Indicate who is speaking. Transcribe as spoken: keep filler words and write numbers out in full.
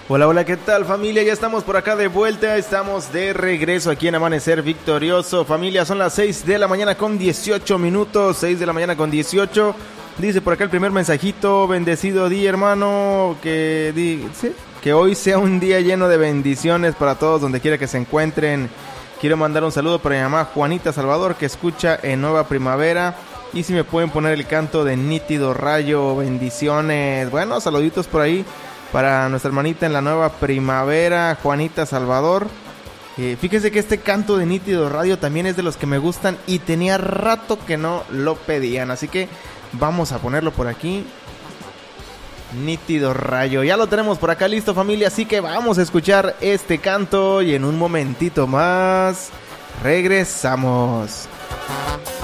Speaker 1: Hola, hola, ¿qué tal, familia? Ya estamos por acá de vuelta, estamos de regreso aquí en Amanecer Victorioso. Familia, son las seis de la mañana con dieciocho minutos, seis de la mañana con dieciocho. Dice por acá el primer mensajito: bendecido día, hermano, que, di, ¿sí? que hoy sea un día lleno de bendiciones para todos donde quiera que se encuentren. Quiero mandar un saludo para mi mamá Juanita Salvador, que escucha en Nueva Primavera. Y si me pueden poner el canto de Nítido Rayo, bendiciones. Bueno, saluditos por ahí para nuestra hermanita en la Nueva Primavera, Juanita Salvador. Eh, fíjese que este canto de Nítido Radio también es de los que me gustan y tenía rato que no lo pedían. Así que vamos a ponerlo por aquí. Nítido Rayo. Ya lo tenemos por acá listo, familia. Así que vamos a escuchar este canto y en un momentito más regresamos.